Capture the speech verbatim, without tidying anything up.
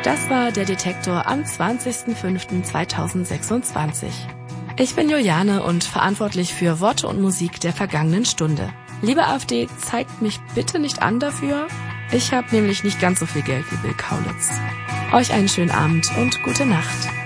Das war der Detektor am zwanzigsten fünften zweitausendsechsundzwanzig. Ich bin Juliane und verantwortlich für Worte und Musik der vergangenen Stunde. Liebe AfD, zeigt mich bitte nicht an dafür. Ich habe nämlich nicht ganz so viel Geld wie Bill Kaulitz. Euch einen schönen Abend und gute Nacht.